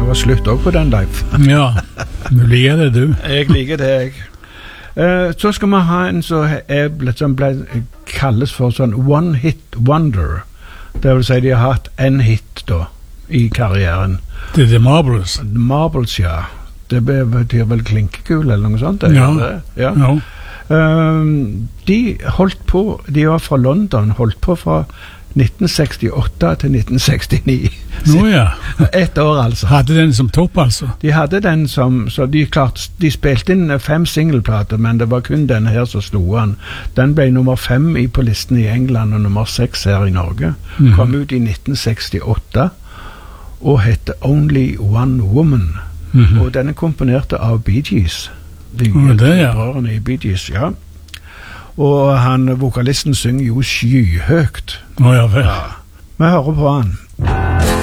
var slutt også på den live. Ja, du liker det, du. Jeg liker det, jeg. Så skal vi ha en som kalles for sånn one hit wonder. Det vil si de har hatt en hit da, i karrieren. Det er The Marbles. Marbles, ja. Det betyr vel klinkekul eller noe sånt? Ja. De holdt på, de var fra London, holdt på fra 1968 til 1969. Nå ja. Et år altså. Hadde den som topp altså? De hadde den som, så de spilte inn 5 singleplater, men det var kun den her som slo an. Den ble nummer 5 på listen i England og nummer 6 her i Norge. Kom ut i 1968 og hette Only One Woman. Og den er komponert av Bee Gees. Brødrene i Bee Gees, ja. Og vokalisten synger jo skyhøgt. Ja vel. Vi hører på han.